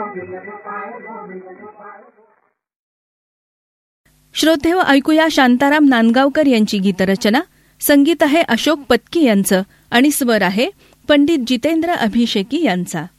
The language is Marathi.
श्रोतेहो, ऐकूया शांताराम नांदगावकर यांची गीतरचना. संगीत आहे अशोक पत्की यांचं आणि स्वर आहे पंडित जितेंद्र अभिषेकी यांचा.